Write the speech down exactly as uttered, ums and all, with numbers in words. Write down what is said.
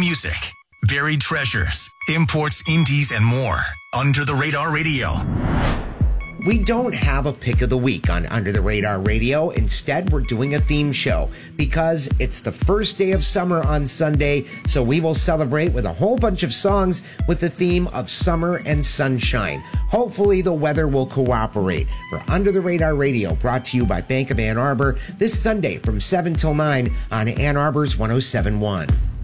music, buried treasures, imports, indies, and more. Under the Radar Radio. We don't have a pick of the week on Under the Radar Radio. Instead, we're doing a theme show because it's the first day of summer on Sunday, so we will celebrate with a whole bunch of songs with the theme of summer and sunshine. Hopefully, the weather will cooperate. For Under the Radar Radio, brought to you by Bank of Ann Arbor, this Sunday from seven till nine on Ann Arbor's one oh seven point one.